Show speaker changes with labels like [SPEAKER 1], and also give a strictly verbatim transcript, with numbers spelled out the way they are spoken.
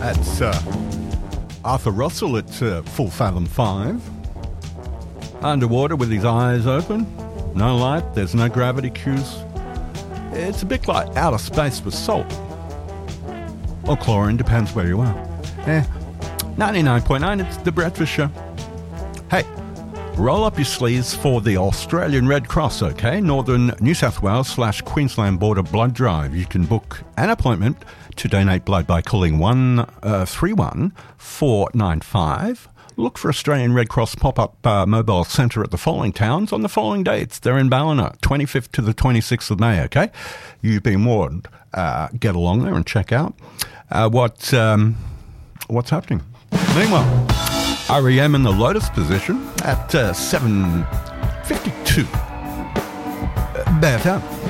[SPEAKER 1] That's uh, Arthur Russell at uh, Full Fathom five. Underwater with his eyes open. No light, there's no gravity cues. It's a bit like outer space with salt. Or chlorine, depends where you are. Eh, ninety-nine point nine, it's The Breakfast Show. Hey, roll up your sleeves for the Australian Red Cross, okay? Northern New South Wales slash Queensland Border Blood Drive. You can book an appointment to donate blood by calling one three one four nine five. Look for Australian Red Cross pop-up uh, mobile centre at the following towns on the following dates. They're in Ballina, twenty-fifth to the twenty-sixth of May, okay? You've been warned. Uh, get along there and check out uh, what um, what's happening. Meanwhile, R E M in the Lotus position at uh, seven fifty-two. Uh, Bear Town.